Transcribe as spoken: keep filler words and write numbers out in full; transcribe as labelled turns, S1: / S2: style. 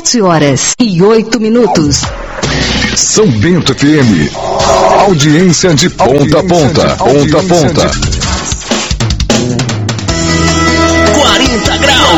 S1: sete horas e oito minutos.
S2: São Bento F M. Audiência de ponta a ponta. Ponta a ponta.
S3: quarenta graus.